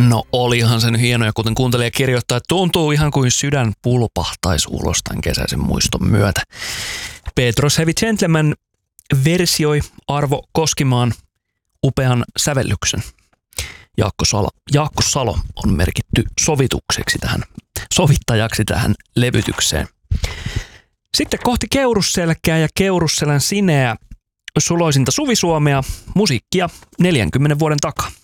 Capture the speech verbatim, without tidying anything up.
No olihan sen hieno, ja kuten kuuntelija kirjoittaa, että tuntuu ihan kuin sydän pulpahtaisi ulos tämän kesäisen muiston myötä. Petros Heavy Gentleman versioi Arvo Koskimaan upean sävellyksen. Jaakko Salo, Jaakko Salo on merkitty sovitukseksi tähän, sovittajaksi tähän levytykseen. Sitten kohti Keurusselkää ja Keurusselän Sineä, suloisinta Suvisuomea, musiikkia neljänkymmenen vuoden takaa.